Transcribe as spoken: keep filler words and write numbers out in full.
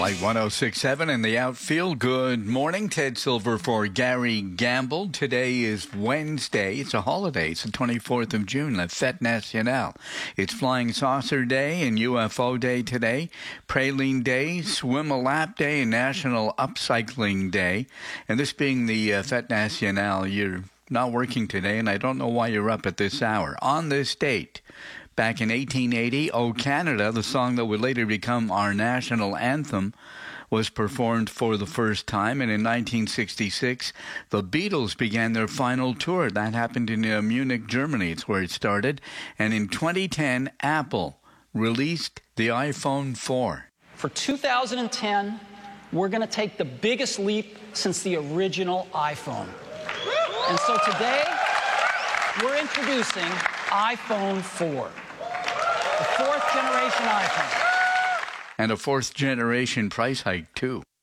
Light one oh six point seven in the outfield. Good morning. Ted Silver for Gary Gamble. Today is Wednesday. It's a holiday. It's the twenty-fourth of June, La Fête Nationale. It's Flying Saucer Day and U F O Day today, Praline Day, Swim a Lap Day, and National Upcycling Day. And this being the uh, Fête Nationale, you're not working today, and I don't know why you're up at this hour. On this date, back in eighteen eighty, O Canada, the song that would later become our national anthem, was performed for the first time. And in nineteen sixty-six, the Beatles began their final tour. That happened in uh, Munich, Germany. It's where it started. And in twenty ten, Apple released the iPhone four. For two thousand ten, we're going to take the biggest leap since the original iPhone. And so today, we're introducing iPhone four. The fourth generation iPhone. And a fourth generation price hike, too.